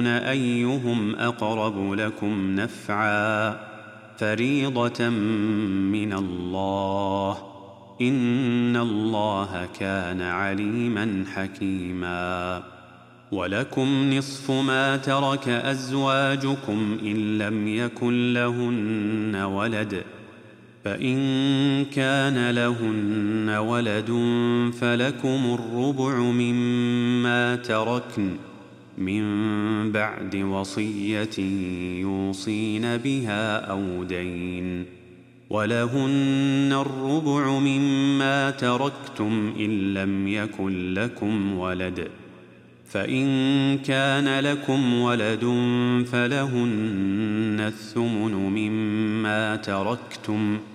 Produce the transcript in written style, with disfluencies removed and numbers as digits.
أيهم أقرب لكم نفعا فريضة من الله إن الله كان عليما حكيما ولكم نصف ما ترك أزواجكم إن لم يكن لهن ولد فإن كان لهن ولد فلكم الربع مما تركن من بعد وصية يوصين بها أو دين ولهن الربع مما تركتم إن لم يكن لكم ولد فإن كان لكم ولد فلهن الثمن مما تركتم